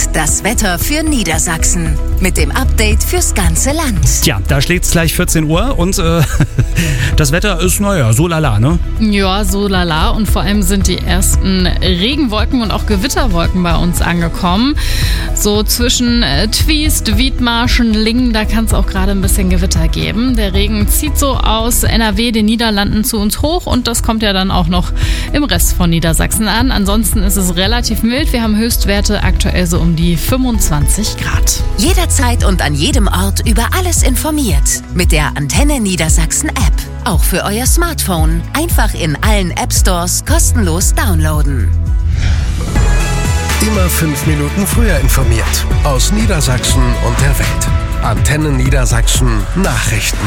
das Wetter für Niedersachsen. Mit dem Update fürs ganze Land. Tja, da schlägt's gleich 14 Uhr und das Wetter ist, so lala, ne? Ja, so lala, und vor allem sind die ersten Regenwolken und auch Gewitterwolken bei uns angekommen. So zwischen Twiest, Wiedmarschen, Lingen, da kann es auch gerade ein bisschen Gewitter geben. Der Regen zieht so aus NRW, den Niederlanden zu uns hoch, und das kommt ja dann auch noch im Rest von Niedersachsen an. Ansonsten ist es relativ mild. Wir haben Höchstwerte aktuell so um die 25 Grad. Jederzeit und an jedem Ort über alles informiert. Mit der Antenne Niedersachsen App. Auch für euer Smartphone. Einfach in allen App-Stores kostenlos downloaden. Immer 5 Minuten früher informiert. Aus Niedersachsen und der Welt. Antenne Niedersachsen Nachrichten.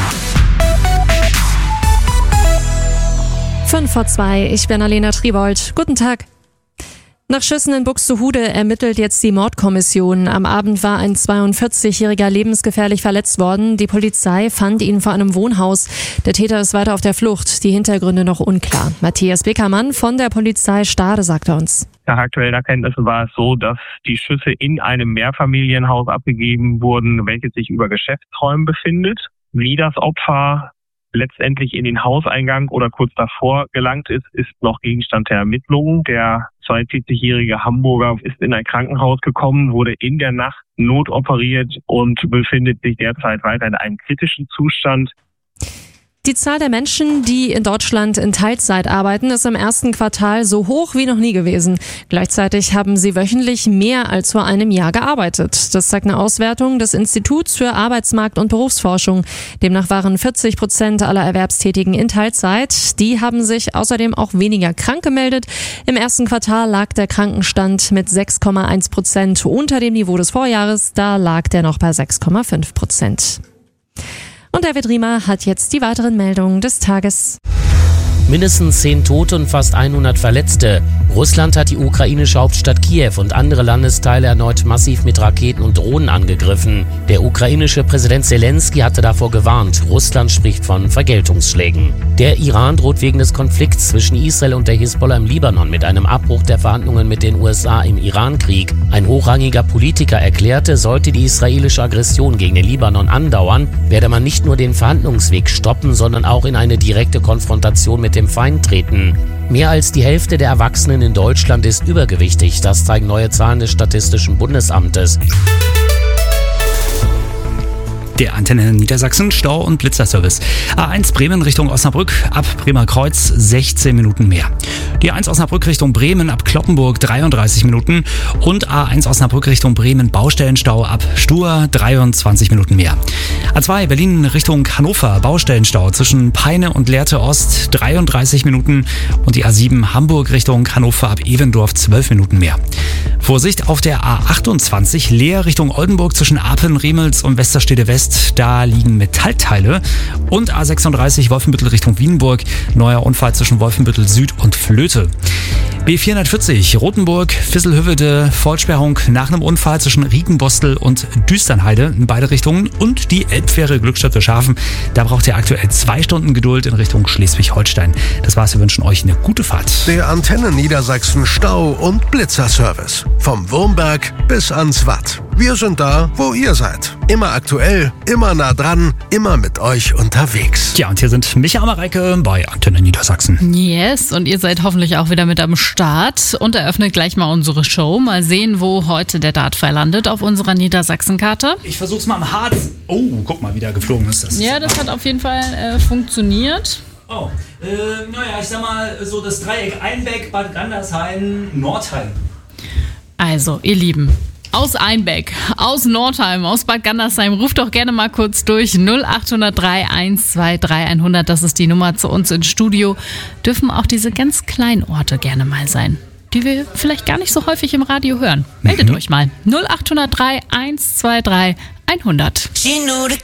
5:02, ich bin Alena Triebold. Guten Tag. Nach Schüssen in Buxtehude ermittelt jetzt die Mordkommission. Am Abend war ein 42-Jähriger lebensgefährlich verletzt worden. Die Polizei fand ihn vor einem Wohnhaus. Der Täter ist weiter auf der Flucht. Die Hintergründe noch unklar. Matthias Beckermann von der Polizei Stade sagte uns. Nach aktuellen Erkenntnissen war es so, dass die Schüsse in einem Mehrfamilienhaus abgegeben wurden, welches sich über Geschäftsräumen befindet. Wie das Opfer letztendlich in den Hauseingang oder kurz davor gelangt ist noch Gegenstand der Ermittlungen. Der 42-jährige Hamburger ist in ein Krankenhaus gekommen, wurde in der Nacht notoperiert und befindet sich derzeit weiter in einem kritischen Zustand. Die Zahl der Menschen, die in Deutschland in Teilzeit arbeiten, ist im ersten Quartal so hoch wie noch nie gewesen. Gleichzeitig haben sie wöchentlich mehr als vor einem Jahr gearbeitet. Das zeigt eine Auswertung des Instituts für Arbeitsmarkt- und Berufsforschung. Demnach waren 40% aller Erwerbstätigen in Teilzeit. Die haben sich außerdem auch weniger krank gemeldet. Im ersten Quartal lag der Krankenstand mit 6,1% unter dem Niveau des Vorjahres. Da lag der noch bei 6,5%. Und David Riemer hat jetzt die weiteren Meldungen des Tages. Mindestens 10 Tote und fast 100 Verletzte. Russland hat die ukrainische Hauptstadt Kiew und andere Landesteile erneut massiv mit Raketen und Drohnen angegriffen. Der ukrainische Präsident Zelensky hatte davor gewarnt. Russland spricht von Vergeltungsschlägen. Der Iran droht wegen des Konflikts zwischen Israel und der Hisbollah im Libanon mit einem Abbruch der Verhandlungen mit den USA im Irankrieg. Ein hochrangiger Politiker erklärte, sollte die israelische Aggression gegen den Libanon andauern, werde man nicht nur den Verhandlungsweg stoppen, sondern auch in eine direkte Konfrontation mit dem Feind treten. Mehr als die Hälfte der Erwachsenen in Deutschland ist übergewichtig. Das zeigen neue Zahlen des Statistischen Bundesamtes. Der Antenne Niedersachsen Stau- und Blitzerservice. A1 Bremen Richtung Osnabrück ab Bremer Kreuz 16 Minuten mehr. Die A1 Osnabrück Richtung Bremen ab Cloppenburg 33 Minuten und A1 Osnabrück Richtung Bremen Baustellenstau ab Stur 23 Minuten mehr. A2 Berlin Richtung Hannover Baustellenstau zwischen Peine und Lehrte Ost 33 Minuten und die A7 Hamburg Richtung Hannover ab Evendorf 12 Minuten mehr. Vorsicht auf der A28 Leer Richtung Oldenburg zwischen Apen, Riemels und Westerstede West. Da liegen Metallteile. Und A36 Wolfenbüttel Richtung Wienburg. Neuer Unfall zwischen Wolfenbüttel Süd und Flöte. B440 Rothenburg, Visselhövede, Vollsperrung nach einem Unfall zwischen Riekenbostel und Düsternheide in beide Richtungen und die Elbfähre Glückstadt für Schafen. Da braucht ihr aktuell 2 Stunden Geduld in Richtung Schleswig-Holstein. Das war's, wir wünschen euch eine gute Fahrt. Der Antenne Niedersachsen Stau- und Blitzerservice. Vom Wurmberg bis ans Watt. Wir sind da, wo ihr seid. Immer aktuell, immer nah dran, immer mit euch unterwegs. Tja, und hier sind Micha Mareike bei Antenne Niedersachsen. Yes, und ihr seid hoffentlich auch wieder mit am Start und eröffnet gleich mal unsere Show. Mal sehen, wo heute der Dartpfeil landet auf unserer Niedersachsen-Karte. Ich versuch's mal am Harz. Oh, guck mal, wie der geflogen ist. Ja, das hat auf jeden Fall funktioniert. Oh, ich sag mal, so das Dreieck Einbeck, Bad Gandersheim, Nordheim. Also, ihr Lieben, aus Einbeck, aus Nordheim, aus Bad Gandersheim, ruft doch gerne mal kurz durch 0803 123 100. Das ist die Nummer zu uns ins Studio. Dürfen auch diese ganz kleinen Orte gerne mal sein, die wir vielleicht gar nicht so häufig im Radio hören. Meldet euch mal 0803 123 100.